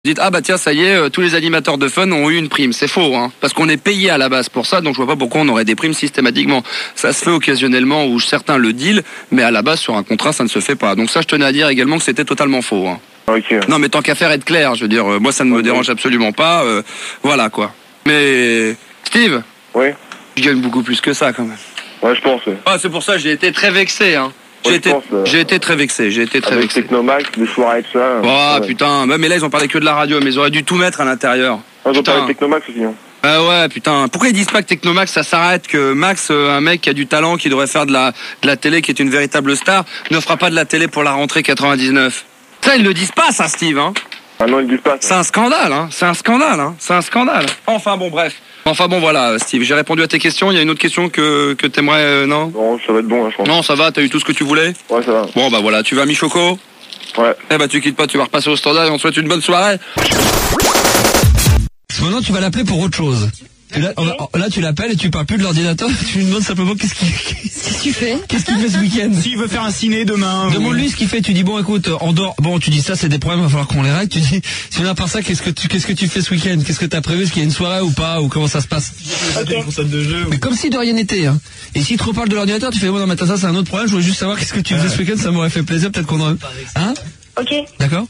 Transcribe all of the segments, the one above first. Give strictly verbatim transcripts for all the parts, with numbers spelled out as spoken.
Dites ah bah tiens ça y est euh, tous les animateurs de fun ont eu une prime, c'est faux hein, parce qu'on est payé à la base pour ça, donc je vois pas pourquoi on aurait des primes systématiquement. Ça se fait occasionnellement où certains le deal, mais à la base sur un contrat ça ne se fait pas. Donc ça je tenais à dire également que c'était totalement faux hein. Okay. Non mais tant qu'à faire être clair, je veux dire euh, moi ça ne me okay. dérange absolument pas, euh, voilà quoi. Mais Steve, oui. Je gagne beaucoup plus que ça quand même. Ouais je pense. Ouais. Ah c'est pour ça que j'ai été très vexé hein. J'ai ouais, été, pense, euh, j'ai été très vexé, j'ai été très avec vexé. Technomax, les soirées et tout ça. Oh ouais. putain, mais là ils ont parlé que de la radio, mais ils auraient dû tout mettre à l'intérieur. Ah, ils ont parlé de Technomax aussi. Hein. Ah ouais putain, pourquoi ils disent pas que Technomax ça s'arrête, que Max, euh, un mec qui a du talent, qui devrait faire de la, de la télé, qui est une véritable star, ne fera pas de la télé pour la rentrée quatre-vingt-dix-neuf. Ça ils le disent pas ça Steve hein. Ah non ils le disent pas. Ça. C'est un scandale hein, c'est un scandale hein, c'est un scandale. Enfin bon bref. Enfin bon voilà Steve, j'ai répondu à tes questions, il y a une autre question que, que t'aimerais, euh, non? Non ça va être bon hein, je pense. Non ça va, t'as eu tout ce que tu voulais? Ouais ça va. Bon bah voilà, tu vas à Michoco? Ouais. Eh bah tu quittes pas, tu vas repasser au standard et on te souhaite une bonne soirée. Maintenant tu vas l'appeler pour autre chose. Là, là tu l'appelles et tu parles plus de l'ordinateur, tu lui demandes simplement qu'est-ce qu'il Qu'est-ce que tu fais Qu'est-ce qu'il fait ce week-end? S'il veut faire un ciné demain. Demande-lui ce qu'il fait, tu dis bon écoute, en dehors, bon tu dis ça c'est des problèmes, il va falloir qu'on les règle, tu dis sinon à part ça qu'est-ce que tu qu'est-ce que tu fais ce week-end? Qu'est-ce que t'as prévu? Est-ce qu'il y a une soirée ou pas? Ou comment ça se passe? Okay. Une console de jeu. Mais comme si de rien n'était hein. Et s'il te reparle de l'ordinateur, tu fais bon non mais ça c'est un autre problème, je voulais juste savoir qu'est-ce que tu faisais ce week-end, ça m'aurait fait plaisir, peut-être qu'on aurait... Hein? Ok. D'accord.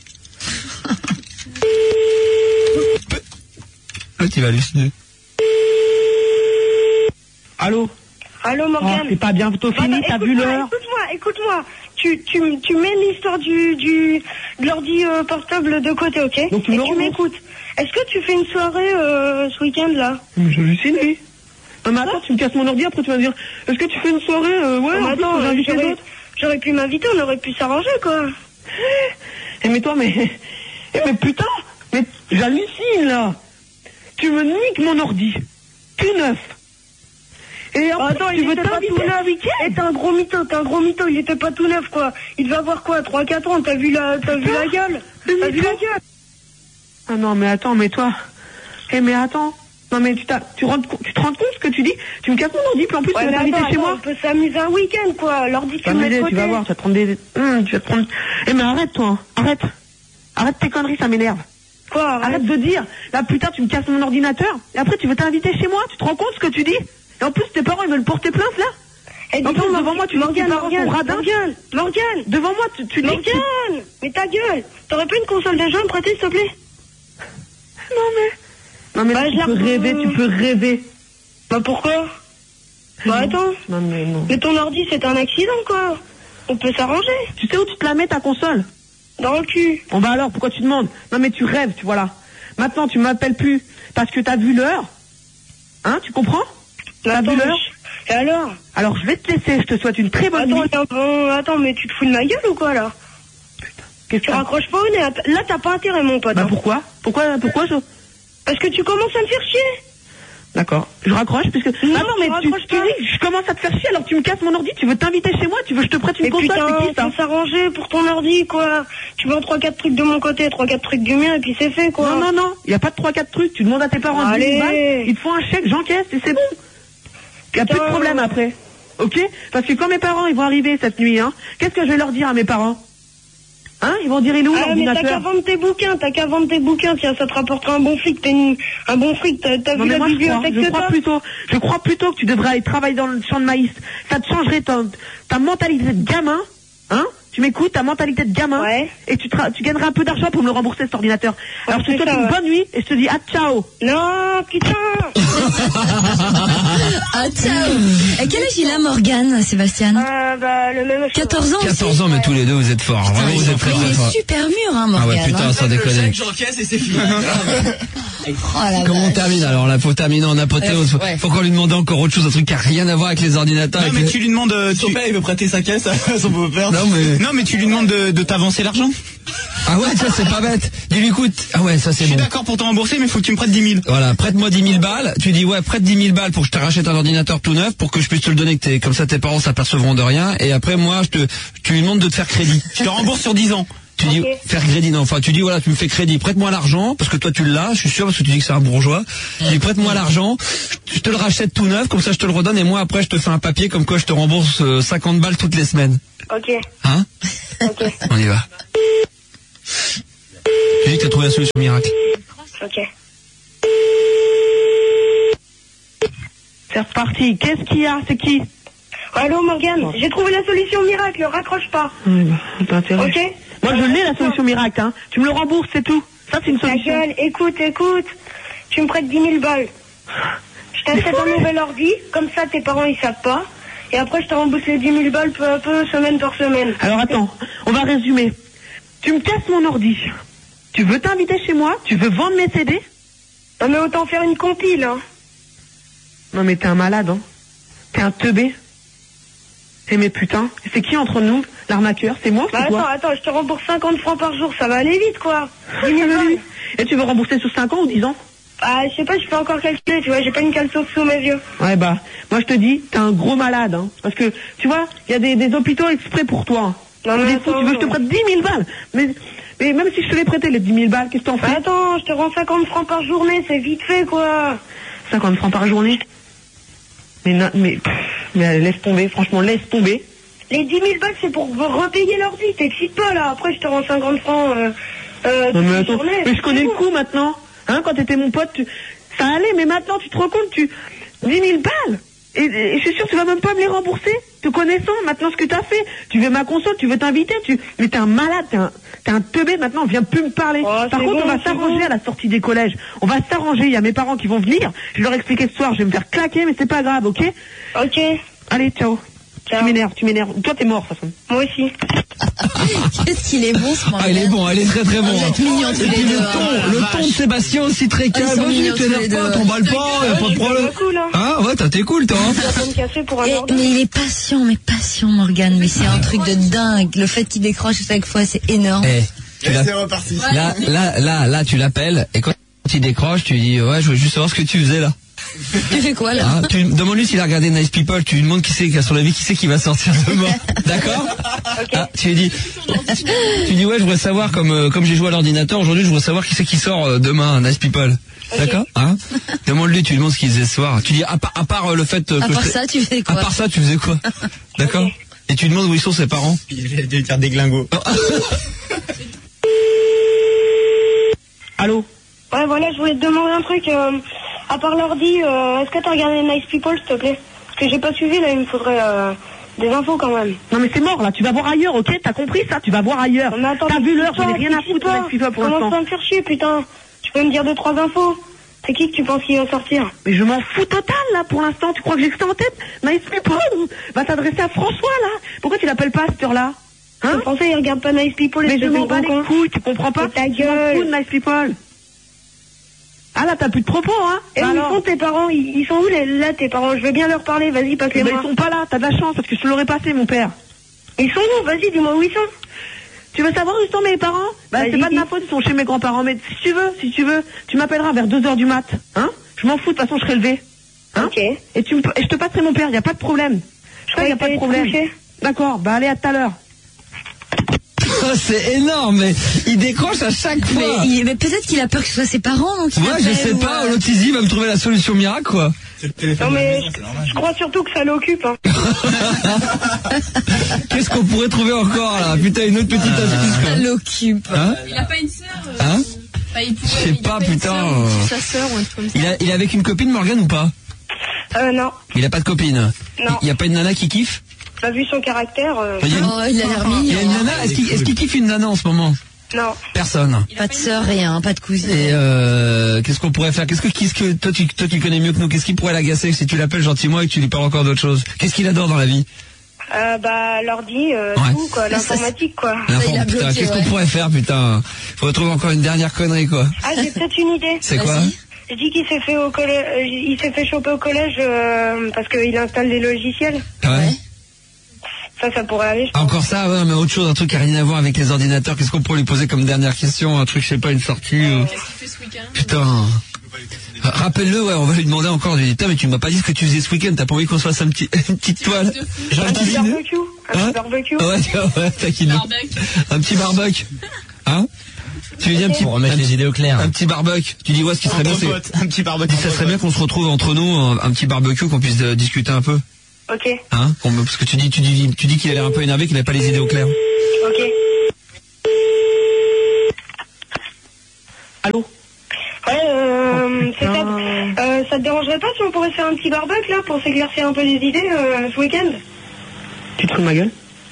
Là tu vas halluciner. Allô? Allô Morgane. Oh, c'est pas bientôt fini, bah, t'as vu l'heure? Écoute-moi, écoute-moi. Tu, tu, tu mets l'histoire du, du, de l'ordi euh, portable de côté, ok? Donc, tu Et tu m'écoutes. Est-ce que tu fais une soirée euh, ce week-end là? Je hallucine, oui. Non mais attends, tu me casses mon ordi, après tu vas me dire, est-ce que tu fais une soirée euh, ouais, non, en attends, plus, j'invite les autres. J'aurais pu m'inviter, on aurait pu s'arranger quoi. Eh mais toi, mais... Eh mais putain, mais j'hallucine là. Tu me niques mon ordi. Tout neuf. Et bah attends, tu il veux pas tout neuf. Et t'es un gros mytho, t'es un gros mytho, il était pas tout neuf quoi. Il devait avoir quoi, trois quatre ans, t'as vu la t'as vu la gueule? T'as vu la gueule? Ah non mais attends, mais toi. Eh mais attends. Non mais tu, tu, rends, tu te rends compte ce que tu dis? Tu me casses mon ordi, puis en plus ouais, tu vas t'inviter chez moi. On peut s'amuser un week-end quoi, l'ordi tu mets de côté. Tu vas voir, tu vas te prendre des... Hum, tu vas te prendre... Eh mais arrête toi, arrête. Arrête tes conneries, ça m'énerve. Quoi, arrête. Arrête de dire, là putain tu me casses mon ordinateur, et après tu veux t'inviter chez moi, tu te rends compte ce que tu dis? Et en plus tes parents ils veulent porter plainte là? Et en plus devant moi tu dis que tes parents sont radins. Morgane, Morgane, devant moi tu, tu dis Morgane, tu... mais ta gueule, t'aurais pas une console de jeu à me prêter s'il te plaît? Non mais... Non mais bah, tu peux rêver, tu peux rêver. Bah pourquoi? Bah attends. Non mais non. Mais ton ordi c'est un accident quoi. On peut s'arranger. Tu sais où tu te la mets ta console? Dans le cul. Bon bah alors pourquoi tu demandes? Non mais tu rêves, tu vois là. Maintenant tu m'appelles plus parce que t'as vu l'heure. Hein, tu comprends? T'as vu l'heure? Et alors? Alors je vais te laisser, je te souhaite une très bonne attends, nuit. Attends, bon, attends, mais tu te fous de ma gueule ou quoi là? Putain. Qu'est-ce que tu raccroches pas au nez? Là t'as pas intérêt mon pote. Bah hein. pourquoi? Pourquoi pourquoi je... Parce que tu commences à me faire chier. D'accord. Je raccroche puisque... Non, ah non mais tu, tu dis je commence à te faire chier alors tu me casses mon ordi, tu veux t'inviter chez moi, tu veux que je te prête une mais console, putain, c'est qui ça? Faut s'arranger pour ton ordi quoi. Tu vends trois quatre trucs de mon côté, trois quatre trucs du mien et puis c'est fait quoi. Non non non, il y a pas de trois quatre trucs, tu demandes à tes parents dix mille balles, ils te font un chèque, j'encaisse et c'est bon. Il y a plus de problème après. OK? Parce que quand mes parents ils vont arriver cette nuit hein, qu'est-ce que je vais leur dire à mes parents? Hein, ils vont dire il est où ah, l'ordinateur? Mais t'as qu'à vendre tes bouquins, t'as qu'à vendre tes bouquins, tiens, ça te rapportera un bon fric, t'as une, un bon fric, t'as, t'as non, vu mais la moi, bibliothèque je crois, je que crois t'as plutôt, je crois plutôt que tu devrais aller travailler dans le champ de maïs. Ça te changerait ta, ta mentalité de gamin, hein? Tu m'écoutes, ta mentalité de gamin, ouais. Et tu, tu gagneras un peu d'argent pour me le rembourser cet ordinateur. Alors je te souhaite une bonne nuit et je te dis à ciao. Non, putain. Ah ciao. Et quel âge il a Morgane, Sébastien? Euh, bah, le même âge. quatorze ans. quatorze ans, mais tous les deux vous êtes forts. Putain, vraiment, vous êtes très très forts. Il est super mûr, hein, Morgane. Ah ouais, putain, hein. sans déconner. J'encaisse et c'est fini. Oh, comment on termine alors là? Faut terminer en apothéose. Ouais. Faut qu'on lui demande encore autre chose, un truc qui a rien à voir avec les ordinateurs. Non mais les... tu lui demandes. Euh, son tu... père il veut prêter sa caisse à son beau-père. Non mais. Non mais tu lui demandes de, de t'avancer l'argent. Ah ouais, ça c'est pas bête. Dis-lui écoute, ah ouais, ça c'est bon. Je suis d'accord pour t'en rembourser, mais faut que tu me prêtes dix mille. Voilà, prête-moi dix mille balles. Tu dis ouais, prête dix mille balles pour que je te rachète un ordinateur tout neuf, pour que je puisse te le donner, que t'es, comme ça tes parents s'apercevront de rien. Et après moi, je te, tu lui demandes de te faire crédit. Je te rembourse sur dix ans. Tu dis okay. Faire crédit, non, enfin tu dis voilà, tu me fais crédit, prête-moi l'argent parce que toi tu l'as, je suis sûr parce que tu dis que c'est un bourgeois. Tu dis prête-moi l'argent, je te le rachète tout neuf, comme ça je te le redonne et moi après je te fais un papier comme quoi je te rembourse euh, cinquante balles toutes les semaines. Ok. Hein? Ok. On y va. Tu dis que t'as trouvé la solution miracle. Ok. C'est reparti. Qu'est-ce qu'il y a? C'est qui? Allô Morgane, bon. J'ai trouvé la solution miracle, raccroche pas. Oui, bah, t'as intérêt. Ok. Moi je l'ai la solution miracle, hein. Tu me le rembourses, c'est tout. Ça c'est une solution. Ta gueule, écoute, écoute. Tu me prêtes dix mille balles. Je t'achète un nouvel ordi, comme ça tes parents ils savent pas. Et après je te rembourse les dix mille balles peu à peu, semaine par semaine. Alors attends, on va résumer. Tu me casses mon ordi. Tu veux t'inviter chez moi? Tu veux vendre mes C D? Non mais autant faire une compile, hein. Non mais t'es un malade, hein. T'es un teubé. Eh mais putain, c'est qui entre nous? L'arnaqueur, c'est moi ou c'est bah, toi? Attends, attends, je te rembourse cinquante francs par jour, ça va aller vite quoi. dix mille balles. Et tu veux rembourser sur cinq ans ou dix ans? Ah, je sais pas, je peux encore calculer, tu vois, j'ai pas une calcule sous mes yeux. Ouais bah, moi je te dis, t'es un gros malade, hein. Parce que, tu vois, il y a des, des hôpitaux exprès pour toi. Non mais des attends, fous, tu veux que je te prête dix mille balles? Mais, mais même si je te les prêtais les dix mille balles, qu'est-ce que t'en fais? Bah, attends, je te rends cinquante francs par journée, c'est vite fait quoi. cinquante francs par journée? Mais non, mais, pff, mais laisse tomber, franchement, laisse tomber. Les dix mille balles, c'est pour repayer l'ordi, t'excites pas là. Après, je te rends cinquante francs euh, euh, Non, mais toute attends, la journée. mais je connais le bon. coup maintenant. Hein, quand t'étais mon pote, tu... ça allait, mais maintenant tu te rends compte, tu... dix mille balles. Et, et je suis sûr que tu vas même pas me les rembourser. Te connaissant, maintenant ce que t'as fait. Tu veux ma console, tu veux t'inviter, tu... mais t'es un malade, t'es un, t'es un teubé maintenant, viens plus me parler. Oh, Par contre, bon, on va c'est s'arranger bon. à la sortie des collèges. On va s'arranger, il y a mes parents qui vont venir. Je leur expliquer ce soir, je vais me faire claquer, mais c'est pas grave, ok? Ok. Allez, ciao. Ciao. Tu m'énerves, tu m'énerves. Toi, t'es mort, de toute façon. Moi aussi. Qu'est-ce qu'il est bon ce Morgane. Ah, il est bon, elle est très très bon. Vous êtes mignons tous Et les puis deux. le hein. ton, le ton de Sébastien aussi très Ah, ils calme. sont Vas-y, mignons tous t'énerve les pas, deux. t'emballe pas, y a pas de problème. C'est cool, hein. Ah ouais, t'as- t'es cool toi. hein. Tu vas pas me casser pour un Et- ordi. mais il est patient, mais patient Morgane, mais c'est un truc de dingue. Le fait qu'il décroche chaque fois, c'est énorme. Eh, tu Et l'as- c'est reparti. là, là, là, là, tu l'appelles et quand il décroche, tu lui dis ouais, je veux juste savoir ce que tu faisais là. Tu fais quoi là? Hein, tu demande-lui s'il a regardé Nice People, tu lui demandes qui c'est qui a son avis, qui c'est qui va sortir demain. D'accord? Ah, tu lui dis, tu lui dis ouais, je voudrais savoir comme euh, comme j'ai joué à l'ordinateur aujourd'hui, je voudrais savoir qui c'est qui sort euh, demain, Nice People. D'accord? Hein? Demande-lui, tu lui demandes ce qu'il faisait ce soir. Tu dis à, part- à part euh, le fait euh, À que part je t'ai- ça, tu fais à quoi? part ça, tu faisais quoi? D'accord? Et tu lui demandes où ils sont ses parents. Il a dû dire des glingos. Allô? Ouais, voilà, je voulais te demander un truc. Euh, à part l'ordi, euh, est-ce que t'as regardé Nice People, s'il te plaît? Parce que j'ai pas suivi, là, il me faudrait euh, des infos quand même. Non mais c'est mort là, tu vas voir ailleurs, ok? T'as compris ça? Tu vas voir ailleurs. Non, mais attends, T'as vu l'heure, j'en ai t'excites rien à pas, foutre de Nice People pour Commence l'instant. pas à me faire chier, putain. Tu peux me dire deux, trois infos? C'est qui que tu penses qu'il va sortir? Mais je m'en fous total là pour l'instant, tu crois que j'ai que ça en tête? Nice People va s'adresser à François là. Pourquoi tu l'appelles pas à cette heure-là? Hein? Je pensais, il regarde pas Nice People et Mais je te fait m'en le bats gros les con. couilles, tu comprends pas? Mais ta Je m'en gueule. fous de Nice People. Ah là t'as plus de propos hein? Et Bah où ils alors sont tes parents? Ils, ils sont où les, là tes parents? Je veux bien leur parler, vas-y, Eh ben, passe-les-moi. ils sont pas là, t'as de la chance parce que je te l'aurais passé mon père. Ils sont où? Vas-y, dis-moi où ils sont. Tu veux savoir où sont mes parents? Bah Vas-y, c'est pas de dis. ma faute, ils sont chez mes grands-parents. Mais si tu veux, si tu veux, tu m'appelleras vers deux heures du mat. Hein? Je m'en fous, de toute façon je serai levé. Hein? Ok. Et, tu me, et je te passerai mon père, y a pas de problème. Je croyais y a que pas de t'allais te problème. coucher. D'accord, bah allez à tout à l'heure. C'est énorme, mais il décroche à chaque fois. Mais, il- mais peut-être qu'il a peur que ce soit ses parents, donc il Ouais, je appelle, sais ou, pas, euh, Lotizi va me trouver la solution miracle, quoi. C'est le téléphone Non de la mais maison, c'est normal. je, je crois surtout que ça l'occupe. Hein. Qu'est-ce qu'on pourrait trouver encore, là? Putain, une autre petite astuce, quoi. Ça l'occupe. Hein? Il a pas une sœur euh, Hein? enfin, il pourrait- Je sais il a pas, une putain. sœur, il tue sa sœur ou un truc comme ça. Il, a, il est avec une copine, Morgane, ou pas? Euh non, Il a pas de copine. Non. Il y a pas une nana qui kiffe? t'as vu son caractère euh, Il y a une, Oh, il a l'air il y a une mignon. nana, est-ce qu'il est-ce qu'il kiffe une nana en ce moment? Non. Personne. Pas de sœur, rien, pas de cousine. Et euh, qu'est-ce qu'on pourrait faire? Qu'est-ce que, qu'est-ce que toi tu, toi tu connais mieux que nous? Qu'est-ce qui pourrait l'agacer si tu l'appelles gentiment et que tu lui parles encore d'autre chose? Qu'est-ce qu'il adore dans la vie? Euh, bah l'ordi, euh, Ouais. tout quoi, l'informatique quoi. L'info- il a putain, bloqué, qu'est-ce qu'on ouais. pourrait faire, putain? Faut retrouver encore une dernière connerie, quoi. Ah j'ai peut-être une idée. C'est quoi? Vas-y. Je dis qu'il s'est fait au collège, euh, il s'est fait choper au collège euh, parce qu'il installe des logiciels. Ouais. Ça, ça pourrait aller. Je pense. Encore ça, ouais, mais autre chose, un truc qui a rien à voir avec les ordinateurs. Qu'est-ce qu'on pourrait lui poser comme dernière question? Un truc, je sais pas, une sortie. ou- Qu'est-ce qu'il fait ce week-end? Putain. Rappelle-le, ouais, on va lui demander encore. Je lui dis, putain, mais tu m'as pas dit ce que tu faisais ce week-end. T'as pas envie qu'on se fasse un petit, une petite toile? Un Un petit petit barbecue, un Hein petit barbecue. Ouais, ouais, taquine. Barbecue. Un petit barbecue. Hein? Tu lui dis un petit, Pour remettre un les petit- idées au clair. un petit barbecue. Tu dis, ouais, ce qui serait bien, c'est, Un petit barbecue. ça serait bien qu'on se retrouve entre nous, un, un petit barbecue, qu'on puisse euh, discuter un peu. Ok, Hein? Qu'on me- parce que tu dis, tu dis, tu dis qu'il a l'air un peu énervé, qu'il a pas les idées au clair. ok. Allô? Ouais, euh, Oh, c'est ça. Euh, ça te dérangerait pas si on pourrait faire un petit barbecue là pour s'éclaircir un peu les idées euh, ce week-end? Tu te fous de ma gueule?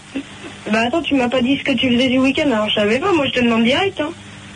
Bah attends, tu m'as pas dit ce que tu faisais du week-end, alors je savais pas, moi je te demande direct, hein.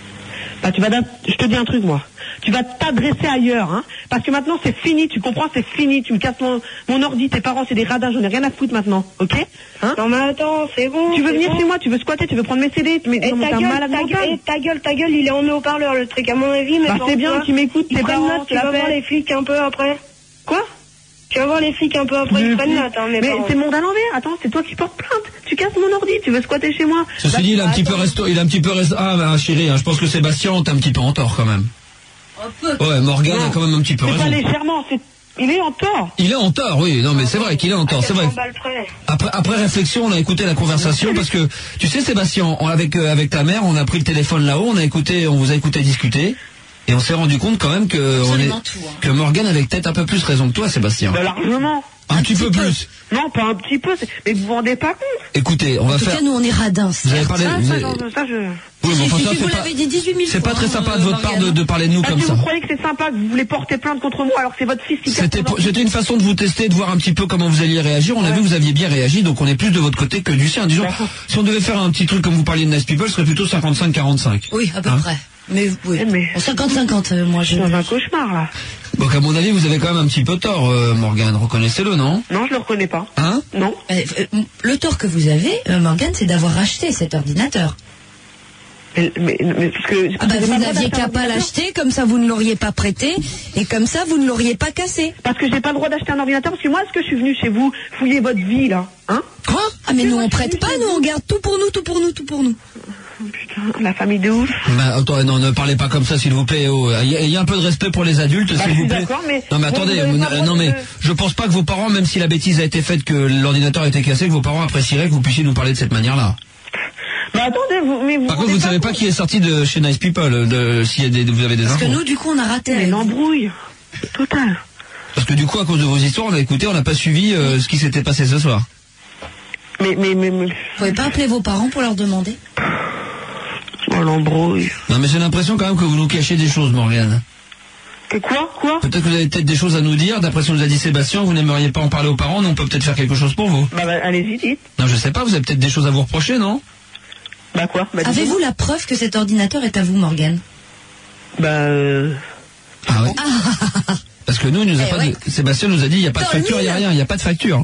Bah tu vas, je te dis un truc moi. Tu vas t'adresser ailleurs, hein. Parce que maintenant c'est fini, tu comprends, c'est fini. Tu me casses mon, mon ordi, tes parents c'est des radins, j'en ai rien à foutre maintenant, ok? Hein? Non mais attends, c'est bon. Tu veux venir bon. chez moi, tu veux squatter, tu veux prendre mes C D, mais Et non, mais ta t'as gueule, mal à ta, gueule, et ta gueule, ta gueule, il est en haut-parleur le truc, à mon avis, mais bah c'est bien, tu m'écoutes, tes parents, note, tu vas voir les flics un peu après. Quoi? Tu vas voir les flics un peu après, ils prennent note, hein, mes mais parents. c'est mon à l'envers, attends, c'est toi qui portes plainte. Tu casses mon ordi, tu veux squatter chez moi. Ceci Bah, dit, il a un petit attends. peu resto, il a un petit peu resto. Ah, bah, chérie, hein, je pense que Sébastien, t'es un petit peu en tort quand même. Ouais, Morgane a quand même un petit peu C'est raison. pas légèrement, c'est, il est en tort. Il est en tort, oui. Non, mais c'est vrai qu'il est en tort, c'est vrai. Après, après réflexion, on a écouté la conversation parce que, tu sais, Sébastien, on, avec euh, avec ta mère, on a pris le téléphone là-haut, on a écouté, on vous a écouté discuter, et on s'est rendu compte quand même que on est, tout, hein. que Morgane avait peut-être un peu plus raison que toi, Sébastien. Bah, largement. Un, un petit, petit peu, peu plus. Non, pas un petit peu, c'est... mais vous vous rendez pas compte. Écoutez, on va En tout faire. cas, nous on est radins. Vous avez parlé. Ça, Vous ça, avez... ça, ça, je... Oui, mais enfin, ça, vous c'est pas. l'avez dit dix-huit mille C'est fois, pas très sympa hein, de votre part de, Morgane. de parler de nous Parce comme que ça. vous croyez que c'est sympa, que vous voulez porter plainte contre moi alors que c'est votre fils qui casse C'était, mon ordi. c'était une façon de vous tester, de voir un petit peu comment vous alliez réagir. On a vu que vous aviez bien réagi, donc on est plus de votre côté que du sien. Disons, si on devait faire un petit truc comme vous parliez de Nice People, ce serait plutôt cinquante-cinq quarante-cinq. Oui, à peu Hein près. Mais oui. Mais- cinquante cinquante, euh, moi je. Je suis dans un cauchemar là. Donc à mon avis, vous avez quand même un petit peu tort, euh, Morgane. Reconnaissez-le, non? Non, je le reconnais pas. Hein? Non. Euh, euh, le tort que vous avez, euh, Morgane, c'est d'avoir acheté cet ordinateur. Mais, mais, mais parce que. Ah bah, j'ai vous pas le droit n'aviez d'acheter un qu'à pas ordinateur. l'acheter, comme ça vous ne l'auriez pas prêté, et comme ça vous ne l'auriez pas cassé. Parce que j'ai pas le droit d'acheter un ordinateur, parce que moi, est-ce que je suis venu chez vous fouiller votre vie là? Hein? Quoi? Ah mais Mais nous moi, on je suis prête pas, chez nous vous. on garde tout pour nous, tout pour nous, tout pour nous. Putain, la famille de ouf. Bah, attends, non, ne parlez pas comme ça, s'il vous plaît. Oh, il y, a- il y a un peu de respect pour les adultes, Bah, s'il je vous suis plaît. d'accord, mais Non, mais vous- attendez, vous avez vous- pas le euh, non, droit mais de- je pense pas que vos parents, même si la bêtise a été faite, que l'ordinateur a été cassé, que vos parents apprécieraient que vous puissiez nous parler de cette manière-là. Bah attendez, vous, mais vous. Par contre, vous ne savez pas qui est sorti de chez Nice People, de, s'il y a des, vous avez des Parce infos. que nous du coup on a raté. Mais avec vous. l'embrouille. Total. Parce que du coup, à cause de vos histoires, on a écouté, on n'a pas suivi euh, ce qui s'était passé ce soir. Mais, mais, mais, mais. Vous pouvez pas appeler vos parents pour leur demander? Oh, l'embrouille. Non, mais j'ai l'impression quand même que vous nous cachez des choses, Morgane. Que quoi? Quoi? Peut-être que vous avez peut-être des choses à nous dire, d'après ce que nous a dit Sébastien, vous n'aimeriez pas en parler aux parents, mais on peut peut-être faire quelque chose pour vous. Bah, bah allez-y, dites. Non, je sais pas, vous avez peut-être des choses à vous reprocher, non? Bah quoi? Bah, dites-moi. Avez-vous la preuve que cet ordinateur est à vous, Morgane? Bah, euh... Ah oui. Parce que nous, il nous a Eh pas ouais. de... Sébastien nous a dit, il n'y a pas de Dans le facture, il n'y a mille. rien, il n'y a pas de facture.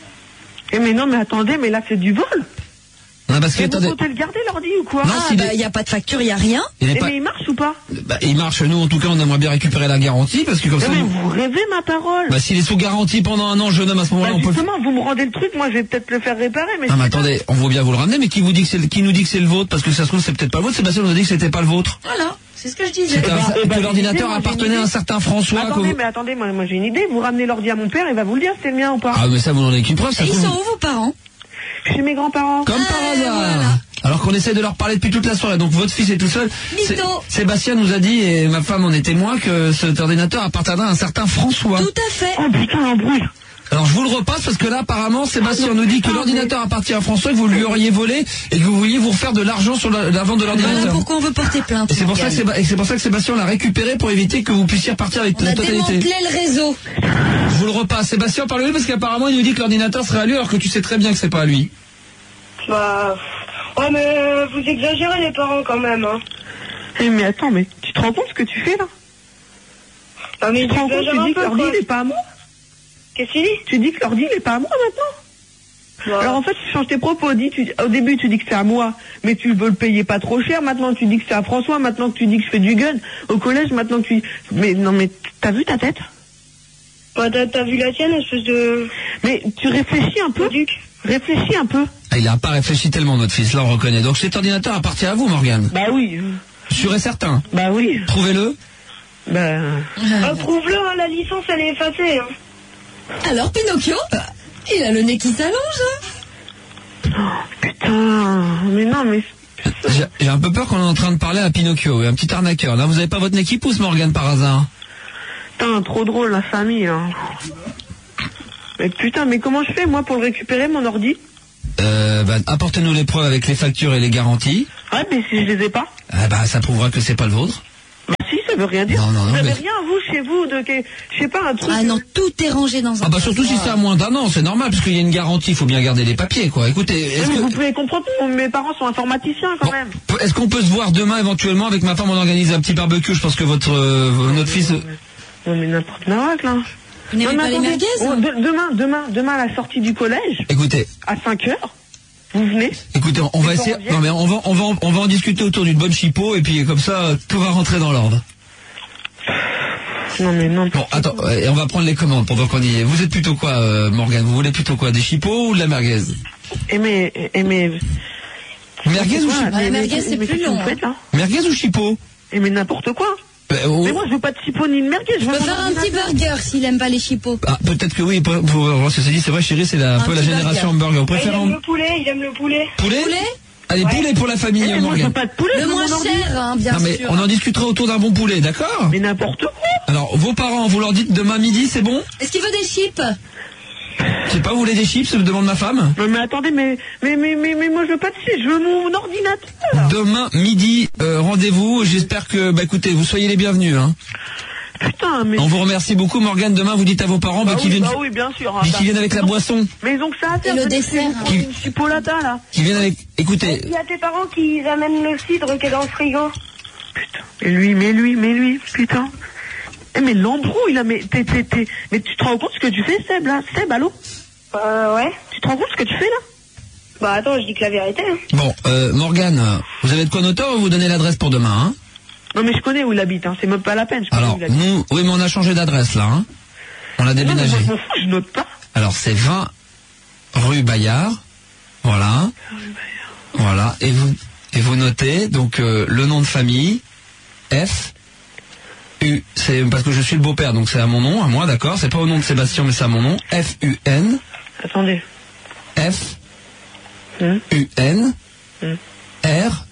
Eh mais non, mais attendez, mais là c'est du vol. Non, parce que, Et vous attendez, comptez le garder l'ordi ou quoi? Non, Ah s'il bah est- il n'y a pas de facture, il n'y a rien. il est Eh pas... mais il marche ou pas? Bah, il marche, nous, en tout cas, on aimerait bien récupérer la garantie, parce que comme Eh ça, mais nous- vous rêvez ma parole. bah, s'il est sous garantie pendant un an, jeune homme, à ce moment-là, Bah on peut le... justement, vous me rendez le truc, moi je vais peut-être le faire réparer, mais... Ah, mais je sais attendez, on veut bien vous le ramener, mais qui vous dit que c'est le- qui nous dit que c'est le vôtre? Parce que ça se trouve, c'est peut-être pas le vôtre. Sébastien nous a dit que c'était pas le vôtre. Voilà, c'est ce que je disais. C'était un- bah, eh que bah, l'ordinateur moi, j'ai une appartenait à un idée. certain pas. François. que Attendez, vous- mais attendez, moi, moi j'ai une idée, vous ramenez l'ordi à mon père, il va vous le dire si c'est le mien ou pas. Ah, mais ça, vous n'en avez qu'une preuve, ça Et se ils trouve- sont où vos parents? Chez mes grands-parents. Comme par Ah, hasard. voilà. Alors qu'on essaie de leur parler depuis toute la soirée. Donc votre fils est tout seul. Mytho. Sé- Sébastien nous a dit, et ma femme en est témoin, que cet ordinateur appartiendrait à un certain François. Tout à fait. Oh putain, l'embrouille. Alors je vous le repasse parce que là apparemment Sébastien nous dit que l'ordinateur appartient à François, que vous lui auriez volé et que vous vouliez vous refaire de l'argent sur la, la vente de Voilà l'ordinateur. pourquoi on veut porter plainte. Et c'est pour, ça que Morgane. Séba- et c'est pour ça que Sébastien l'a récupéré pour éviter que vous puissiez repartir avec On la a totalité. démantelé le réseau. Je vous le repasse. Sébastien, parlez-lui parce qu'apparemment il nous dit que l'ordinateur serait à lui alors que tu sais très bien que c'est pas à lui. Bah... Ouais, mais euh, vous exagérez les parents quand même, hein. Eh mais attends, mais tu te rends compte ce que tu fais là? Non, mais Tu te rends compte, exagère tu un dis que peu, l'ordi quoi. il est pas à moi? Qu'est-ce qu'il dit? Tu dis que l'ordi il est pas à moi maintenant? Bah, Alors en fait, tu changes tes propos. Dis, tu, au début, tu dis que c'est à moi, mais tu veux le payer pas trop cher. Maintenant, tu dis que c'est à François. Maintenant que tu dis que je fais du gun au collège. Maintenant que tu... Mais non, mais t'as vu ta tête? bah, t'as t'as vu la tienne, espèce de... Mais tu réfléchis un peu. Duc. Réfléchis un peu. Ah, il a pas réfléchi tellement notre fils, là on reconnaît. Donc cet ordinateur appartient à vous, Morgane. Bah oui. Sûr et certain. Bah oui. Prouvez-le. Bah... Ah, prouve-le, hein, la licence elle est effacée, hein. Alors Pinocchio, il a le nez qui s'allonge. Hein. Putain. Mais non, mais... J'ai j'ai un peu peur qu'on est en train de parler à Pinocchio, un petit arnaqueur. Là, vous avez pas votre nez qui pousse, Morgane, par hasard? Putain, trop drôle la famille là. Mais putain, mais comment je fais moi pour le récupérer mon ordi? Euh, bah, apportez-nous les preuves avec les factures et les garanties. Ouais, mais si je les ai pas. Ah bah, ça prouvera que c'est pas le vôtre. veut rien dire. Non, non, non, vous avez mais- rien, vous, chez vous, de, que- je sais pas, un truc. Ah non, tout est rangé dans un. Ah bah surtout si c'est à moins d'un an, c'est normal, parce qu'il y a une garantie, il faut bien garder les papiers, quoi. Écoutez, Oui, est-ce mais que... vous pouvez comprendre, mes parents sont informaticiens quand Bon, même. est-ce qu'on peut se voir demain éventuellement avec ma femme, on organise un petit barbecue, je pense que votre euh, notre fils... Non mais n'importe quoi, là. Vous n'aimez Non, mais pas les attendez. merguez Oh, de- demain, demain, demain à la sortie du collège, Écoutez, à cinq heures, vous venez. écoutez, on va Les essayer... parents Non mais on va, on va, en- on va en discuter autour d'une bonne chipot, et puis comme ça, tout va rentrer dans l'ordre. Non mais non. Bon, attends, et on va prendre les commandes pendant qu'on y est. Vous êtes plutôt quoi, euh, Morgane? Vous voulez plutôt quoi? Des chipots ou de la merguez? Et mais, et mais. Merguez ou Quoi, chipot? Ah, la mais- merguez, mais- c'est mais plus qu'est-ce que long, vous faites, là Merguez ou chipot? Et mais n'importe quoi. Bah, oh. Mais moi je veux pas de chipot ni de merguez. Je Je veux peux mon faire un petit ordinateur. burger s'il aime pas les chipots. Ah, peut-être que oui, pour, pour voir ce que c'est dit, c'est vrai, chérie, c'est la- un Un peu la petit génération burger. hamburger. Vous Ah, il préférez aime en... le poulet, il aime le poulet. poulet? Poulet Allez, Ouais. poulet pour la famille, Eh, moi je veux Morgane. pas de poulet. je Le veux moins mon ordi. cher, hein, bien Non mais sûr. on en discutera autour d'un bon poulet, d'accord? Mais n'importe quoi. Alors, vos parents, vous leur dites demain midi, c'est bon? Est-ce qu'il veut des chips? Je sais pas, vous voulez des chips, me demande ma femme? Non mais attendez, mais mais mais mais, mais moi je veux pas de chips, je veux mon ordinateur. Demain midi, euh, rendez-vous, j'espère que, bah écoutez, vous soyez les bienvenus, hein. Putain, mais. On vous remercie beaucoup, Morgane, demain vous dites à vos parents, bah, Bah qu'ils oui, viennent, bah oui, bien sûr. hein, puis bah. qu'ils viennent avec la boisson, Mais ils ont que ça à faire. Et le peut-être dessert, qu'ils vont hein. prendre une chipolata là. qu'ils viennent avec, écoutez, Il y a tes parents qui amènent le cidre qui est dans le frigo. Putain. Et lui, mais lui, mais lui, putain. Eh mais l'embrouille là, mais t'es, t'es, t'es, mais tu te rends compte ce que tu fais, Seb là? Seb, allô? Euh, ouais. Tu te rends compte ce que tu fais là? Bah attends, je dis que la vérité. Hein. bon, euh, Morgane, vous avez de quoi noter, on va vous donner l'adresse pour demain, hein? Non mais je connais où il habite, hein. C'est même pas la peine. Je connais Alors, où il habite. nous, oui, mais on a changé d'adresse, là, hein? On a Non, mais déménagé. moi, je m'en fous, je note pas. Alors, c'est vingt rue Bayard, voilà. Voilà, et vous, et vous notez, donc, euh, le nom de famille, F, U, c'est parce que je suis le beau-père, donc c'est à mon nom, à moi, d'accord? C'est pas au nom de Sébastien, mais c'est à mon nom. F U N, Attendez. F Hum, U N hum, R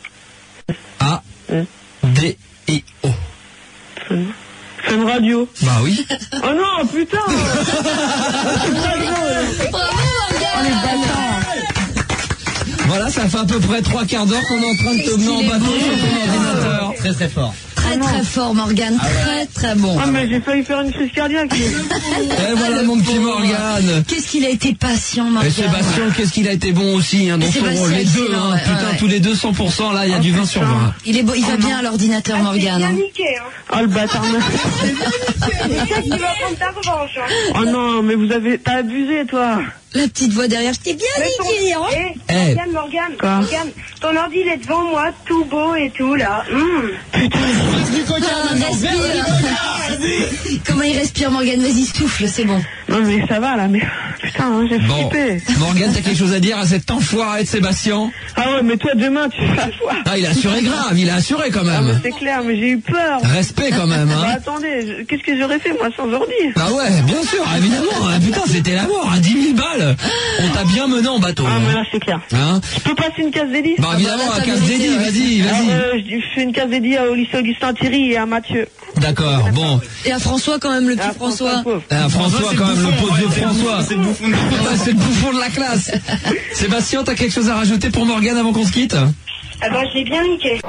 A hum. D I O. Fun. Fun Radio. Bah oui. Oh non, putain. Voilà, ça fait à peu près trois quarts d'heure qu'on est en train de te mener en bateau sur ton ordinateur. Très très fort. Très très fort, Morgane. Très très bon. Ah mais j'ai failli faire une crise cardiaque. Et voilà mon petit Morgane. Qu'est-ce qu'il a été patient, Et Morgane. Sébastien, qu'est-ce qu'il a été bon aussi, hein, dans Et son Sébastien, rôle. Les deux, excellent, hein, ouais, putain, ouais. tous les deux cent pour cent, là, il y a du vingt sur vingt. Il est beau, il va bien à l'ordinateur, Ah, c'est Morgane. bien hein. niqué, hein. Oh le bâtard. C'est ça qui va prendre ta revanche. Hein. Oh non, mais vous avez, t'as abusé toi. La petite voix derrière, je t'ai bien Mais ton- niqué, hein. Eh, Eh. Morgane, Morgane, Quoi Morgane, ton ordi il est devant moi, tout beau et tout là. Hum. Ah, respire. Comment il respire, Morgane? Vas-y, souffle, c'est bon. Non mais ça va là, mais putain, hein, j'ai Bon, flippé. Morgane, t'as quelque chose à dire à cet enfoiré de Sébastien? Ah ouais, mais toi demain tu fais la foi. Ah, il a assuré grave, il a assuré quand Ah mais même. c'est clair, mais j'ai eu peur. Respect quand même, Bah hein. attendez, je- qu'est-ce que j'aurais fait moi sans ordi? Ah ouais, bien sûr, évidemment, hein, putain, c'était la mort, à dix mille balles. On t'a bien mené en bateau. Ah mais Hein. là c'est clair. Hein. Je peux passer une case dédiée? Bah évidemment, bah là, à t'as casse mérité, dédié, ouais. vas-y, Alors, vas-y. euh, je je fais une case dédiée à Lycée Augustin Thierry et à Mathieu. D'accord, bon. Et à François, quand même, le petit Ah, François. pauvre. Ah, François, quand même, le pote de François. C'est le bouffon de Ouais, c'est le bouffon de la classe. Sébastien, t'as quelque chose à rajouter pour Morgane avant qu'on se quitte? Ah bah je l'ai bien niqué.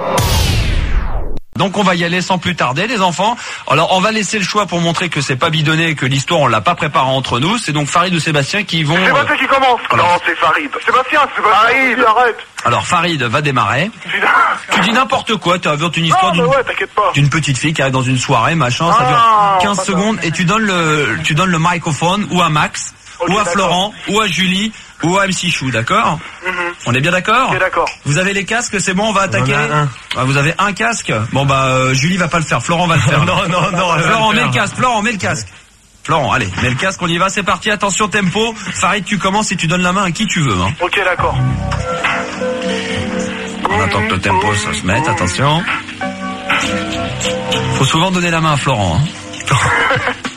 Donc on va y aller sans plus tarder, les enfants. Alors on va laisser le choix pour montrer que c'est pas bidonné, que l'histoire on l'a pas préparée entre nous. C'est donc Farid ou Sébastien qui vont. C'est Sébastien qui commence. Alors- Non, c'est Farid. Sébastien, c'est Farid. Arrête. Alors Farid va démarrer. Putain. Tu dis n'importe quoi, tu inventes une Non, histoire mais d'une ouais, t'inquiète pas. d'une petite fille qui arrive dans une soirée, machin, ça Ah, dure quinze pas secondes et tu donnes le tu donnes le microphone ou à Max, Ok, ou à d'accord. Florent, ou à Julie, ou à M C Chou, d'accord? Mhm. On est bien d'accord? Ok, d'accord. Vous avez les casques, c'est bon, on va attaquer. On en a un. Ah, vous avez un casque. Bon bah euh, Julie va pas le faire, Florent va le faire. Non, non, non, elle va Florent, le mets faire. le casque, Florent, mets le casque. Florent, allez, mets le casque, on y va, c'est parti, attention tempo. Farid, tu commences et tu donnes la main à qui tu veux. Hein. Ok, d'accord. On attend que le tempo ça se mette, attention. Faut souvent donner la main à Florent. Hein.